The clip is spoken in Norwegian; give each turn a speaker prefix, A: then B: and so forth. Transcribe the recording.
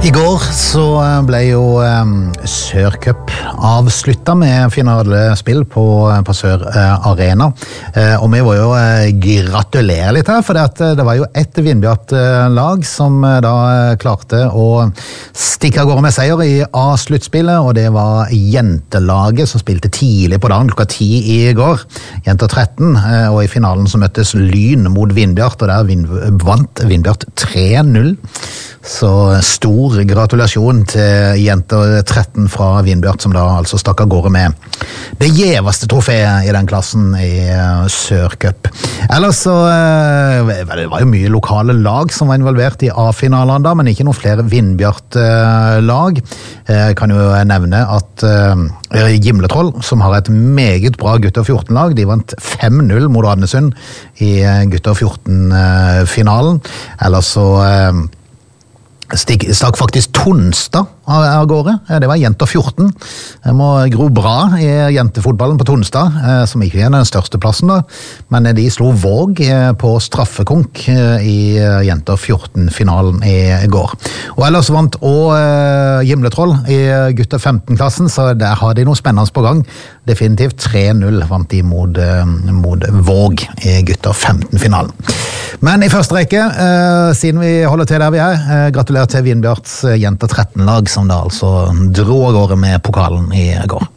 A: I går så ble jo Sørcup avsluttet med finalespill på Sør Arena. Og vi var jo gratulere litt her, for det var jo et Vindbjart lag som da klarte å stikke av gårde med seier i A-sluttspillet, og det var jentelaget som spilte tidlig på dagen, klokka 10 i går. Jenter 13, og i finalen så møttes Lyn mot Vindbjart, og der vant Vindbjart 3-0. Så stor gratulasjon til jenter 13 fra Vindbjart, som da altså stakk av gårde med det gjeveste trofeet i den klassen i Sørcup. Ellers så det var jo mye lokale lag som var involvert i A-finalen da, men ikke noen flere Vindbjart-lag. Jeg kan jo nevne at Gimletroll, som har et meget bra gutter 14-lag, de vant 5-0 mot Adnesund i gutter 14-finalen. Ellers så stakk faktisk Tonstad av gårde. Det var jenter 14. Det må gro bra i jentefotballen på Tonstad, som ikke er den største plassen da, men de slo Våg på straffekonk i jenter 14-finalen i går. Og ellers vant også Gimletroll i gutter 15-klassen, så der har de noe spennende på gang. Definitivt 3-0 vant de mot Våg i gutter 15-finalen. Men i første rekke, siden vi holder til der vi gratulerer til Vindbjarts jenter 13-lag, som da altså dro av gårde med pokalen i går.